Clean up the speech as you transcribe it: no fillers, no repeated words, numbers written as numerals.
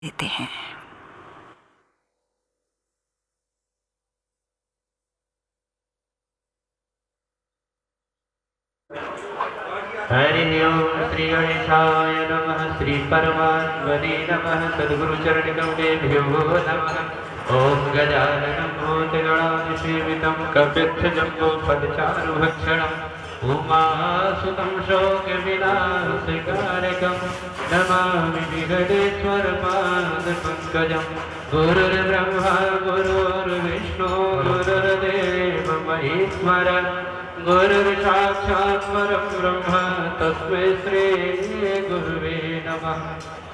देते हैं। हरि ओम श्री गणेशाय नमः। श्री परमात्मने नमः। सद्गुरु चरण कमलेभ्यो नमः। ओम गजाननं भूतगणाधिसेवितं कपित्थजम्बूफलचारुभक्षणम् उमासुतं शोकविनाशकारकं नमामि विघ्नेश्वरपादपङ्कजं। गुरुर्ब्रह्मा गुरुर्विष्णु गुरुर्देवो महेश्वर गुरुर्साक्षात् परं ब्रह्म तस्मै श्री गुरुवे नमः।